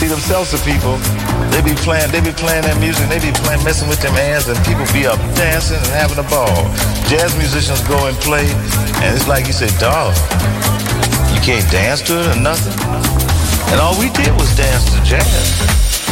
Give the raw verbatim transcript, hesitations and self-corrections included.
See them salsa people, they be playing, they be playing that music, they be playing, messing with them hands, and people be up dancing and having a ball. Jazz musicians go and play, and it's like you say, dog, you can't dance to it or nothing. And all we did was dance to jazz.